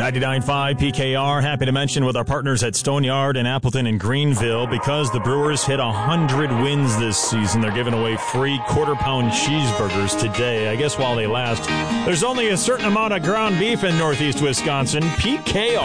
99.5 PKR, happy to mention with our partners at Stoneyard and Appleton and Greenville, because the Brewers hit 100 wins this season, they're giving away free quarter-pound cheeseburgers today. I guess while they last. There's only a certain amount of ground beef in Northeast Wisconsin. PKR.